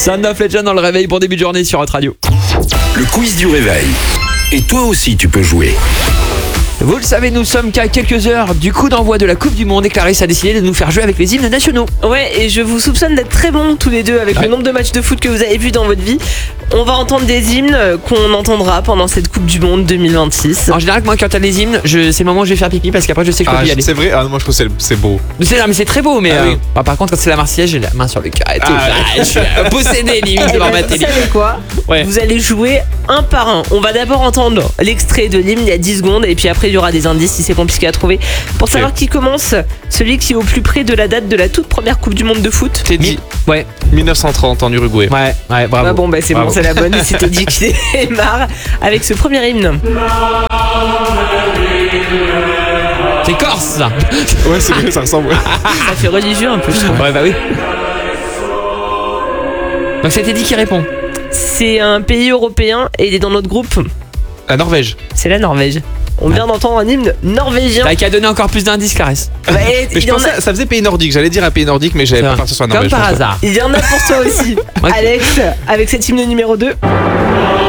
Sound of Legend dans le réveil pour début de journée sur Hot Radio. Le quiz du réveil. Et toi aussi tu peux jouer. Vous le savez, nous sommes qu'à quelques heures du coup d'envoi de la Coupe du Monde et Clarisse a décidé de nous faire jouer avec les hymnes nationaux. Ouais, et je vous soupçonne d'être très bons tous les deux avec le nombre de matchs de foot que vous avez vus dans votre vie. On va entendre des hymnes qu'on entendra pendant cette Coupe du Monde 2026. En général, moi quand t'as les hymnes, c'est le moment où je vais faire pipi parce qu'après je sais que je peux plus y aller. C'est vrai? Ah non, moi je trouve que c'est beau. Non, mais c'est très beau, mais oui. par contre quand c'est la Marseillaise, j'ai la main sur le cœur et tout. Je suis possédé limite devant ma Vous télé. savez quoi? Ouais. Vous allez jouer un par un. On va d'abord entendre l'extrait de l'hymne il y a 10 secondes et puis après il y aura des indices si c'est compliqué à trouver. Pour savoir qui commence, celui qui est au plus près de la date de la toute première Coupe du Monde de foot. C'est dit. Ouais, 1930 en Uruguay. ouais, bravo. Ah bon bah c'est Bravo. bon, c'est la bonne. C'était dit qui démarre avec ce premier hymne. C'est Corse ça. Ouais, c'est vrai, ça ressemble. Ça fait religieux un peu, je trouve. Ouais, bah oui. Donc c'était dit qui répond. C'est un pays européen et il est dans notre groupe. La Norvège. C'est la Norvège. On vient d'entendre un hymne norvégien. T'as qu'à donner encore plus d'indices, Clarisse. Ouais, Mais je pensais, ça faisait pays nordique. J'allais dire un pays nordique, mais j'avais pas parti sur la Comme Norvège. par hasard. Il y en a pour toi aussi. Ok. Alex, avec cet hymne numéro 2.